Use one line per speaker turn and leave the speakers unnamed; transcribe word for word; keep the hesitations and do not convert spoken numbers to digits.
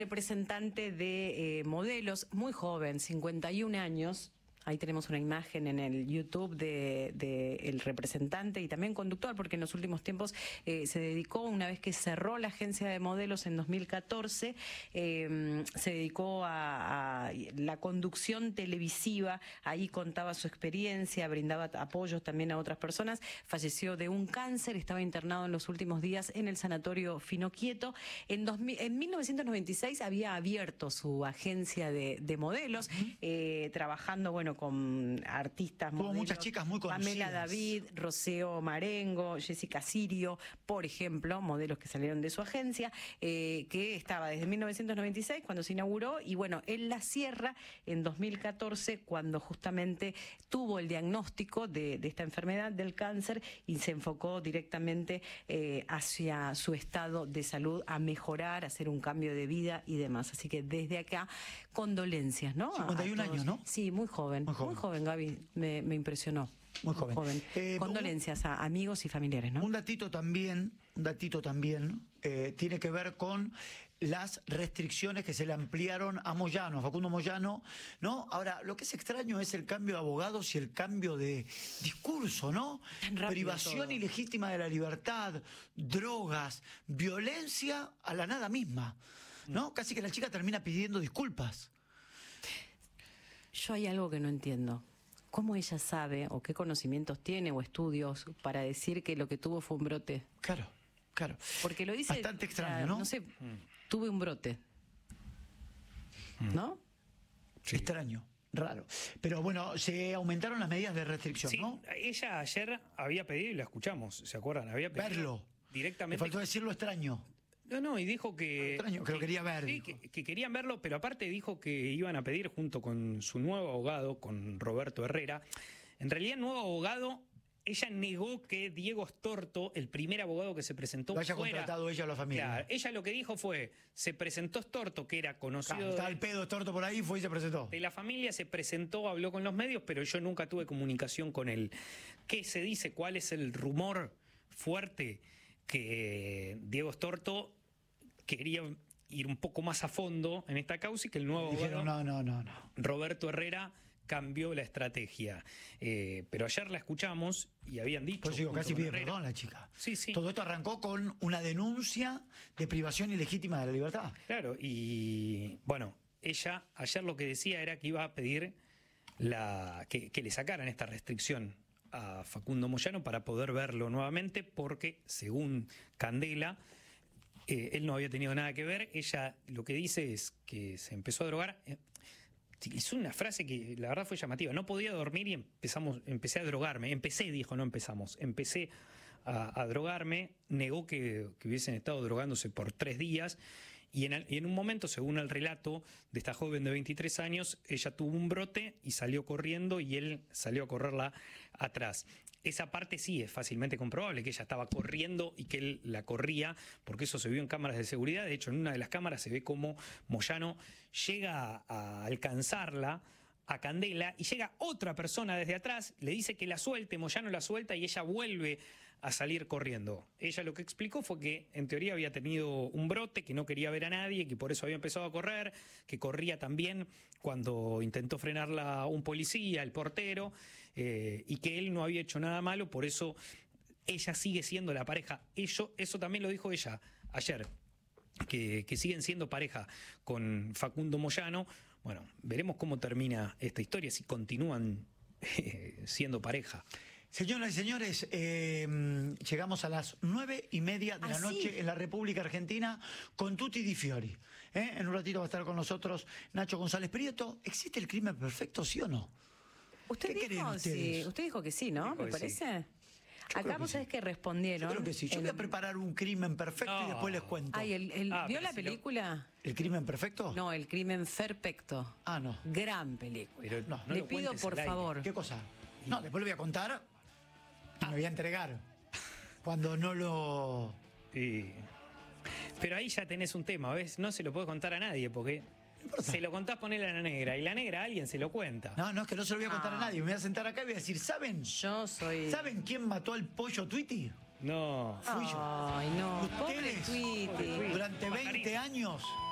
Representante de eh, modelos, muy joven, cincuenta y un años. Ahí tenemos una imagen en el YouTube de, de el representante y también conductor, porque en los últimos tiempos eh, se dedicó, una vez que cerró la agencia de modelos en dos mil catorce, eh, se dedicó a, a la conducción televisiva. Ahí contaba su experiencia, brindaba apoyos también a otras personas. Falleció de un cáncer, estaba internado en los últimos días en el sanatorio Finoquieto. En, dos mil, en mil novecientos noventa y seis había abierto su agencia de, de modelos, uh-huh. eh, trabajando, bueno, con artistas,
Tuvo
modelos,
muchas chicas muy conocidas.
Pamela David, Rocío Marengo, Jessica Sirio, por ejemplo, modelos que salieron de su agencia, eh, que estaba desde mil novecientos noventa y seis, cuando se inauguró, y bueno, él la cierra en dos mil catorce, cuando justamente tuvo el diagnóstico de, de esta enfermedad, del cáncer, y se enfocó directamente eh, hacia su estado de salud, a mejorar, a hacer un cambio de vida y demás. Así que desde acá, condolencias, ¿no?
cincuenta y un años, ¿no?
Sí, muy joven. Muy joven, muy joven, Gaby, me, me impresionó.
Muy joven.
Muy joven. Eh, Condolencias a amigos y familiares, ¿no?
Un datito también, un datito también, eh, tiene que ver con las restricciones que se le ampliaron a Moyano, a Facundo Moyano, ¿no? Ahora, lo que es extraño es el cambio de abogados y el cambio de discurso, ¿no? Privación todo. Ilegítima de la libertad, drogas, violencia a la nada misma, ¿no? Mm. Casi que la chica termina pidiendo disculpas.
Yo hay algo que no entiendo. ¿Cómo ella sabe o qué conocimientos tiene o estudios para decir que lo que tuvo fue un brote?
Claro, claro.
Porque lo dice...
Bastante extraño, ¿no?
No sé, tuve un brote. ¿No?
Sí. Extraño, raro. Pero bueno, se aumentaron las medidas de restricción,
sí,
¿no?
Ella ayer había pedido, y la escuchamos, ¿se acuerdan? Había pedido
verlo.
Directamente.
Le faltó decirlo extraño.
No, no, y dijo que...
Extraño, que lo quería ver.
Sí, que, que querían verlo, pero aparte dijo que iban a pedir junto con su nuevo abogado, con Roberto Herrera. En realidad, el nuevo abogado, ella negó que Diego Storto, el primer abogado que se presentó,
lo haya
fuera.
contratado ella o la familia.
Claro, ella lo que dijo fue, se presentó Storto, que era conocido...
Claro, estaba el pedo Storto por ahí, fue y se presentó.
De la familia, se presentó, habló con los medios, pero yo nunca tuve comunicación con él. ¿Qué se dice? ¿Cuál es el rumor fuerte? Que Diego Storto quería ir un poco más a fondo en esta causa y que el nuevo
Dijeron,
abogado,
no, no, no, no.
Roberto Herrera, cambió la estrategia. Eh, pero ayer la escuchamos y habían dicho...
Pues digo, casi pide perdón la chica.
Sí, sí.
Todo esto arrancó con una denuncia de privación ilegítima de la libertad.
Claro, y bueno, ella ayer lo que decía era que iba a pedir la que, que le sacaran esta restricción a Facundo Moyano para poder verlo nuevamente, porque según Candela, eh, él no había tenido nada que ver. Ella lo que dice es que se empezó a drogar. Eh, hizo una frase que la verdad fue llamativa. No podía dormir y empezamos, empecé a drogarme. Empecé, dijo, no empezamos. Empecé a, a drogarme. Negó que, que hubiesen estado drogándose por tres días. Y en, y en un momento, según el relato de esta joven de veintitrés años, ella tuvo un brote y salió corriendo y él salió a correrla atrás. Esa parte sí es fácilmente comprobable, que ella estaba corriendo y que él la corría, porque eso se vio en cámaras de seguridad. De hecho, en una de las cámaras se ve cómo Moyano llega a alcanzarla, a Candela, y llega otra persona desde atrás, le dice que la suelte, Moyano la suelta y ella vuelve a salir corriendo. Ella lo que explicó fue que en teoría había tenido un brote, que no quería ver a nadie, que por eso había empezado a correr, que corría también cuando intentó frenarla un policía, el portero, eh, y que él no había hecho nada malo, por eso ella sigue siendo la pareja. Eso, eso también lo dijo ella ayer, que, que siguen siendo pareja con Facundo Moyano. Bueno, veremos cómo termina esta historia, si continúan eh, siendo pareja.
Señoras y señores, eh, llegamos a las nueve y media de la noche en la República Argentina con Tutti Di Fiori. ¿Eh? En un ratito va a estar con nosotros Nacho González Prieto. ¿Existe el crimen perfecto, sí o no?
¿Usted dijo, sí. Usted dijo que sí, ¿no? ¿Me parece? Sí. Acá vos sabés que respondieron.
Yo creo que sí. Yo
el...
voy a preparar un crimen perfecto no. y después les cuento.
Ay, el, el,
ah,
¿Vio la
si
película?
Lo... ¿El crimen perfecto?
No, el crimen perfecto.
Ah, no.
Gran película.
Pero no, no
Le pido, por favor.
¿Qué cosa? No, después lo voy a contar y me voy a entregar. Cuando no lo...
Sí. Pero ahí ya tenés un tema, ¿ves? No se lo puedo contar a nadie porque... Se lo contás, ponele a la negra, y la negra a alguien se lo cuenta.
No, no, es que no se lo voy a contar
ah.
a nadie. Me voy a sentar acá y voy a decir, ¿saben?
Yo soy...
¿Saben quién mató al pollo Tweety?
No.
Fui yo.
Ay, no.
Ustedes,
Pobre Tweety.
durante veinte años...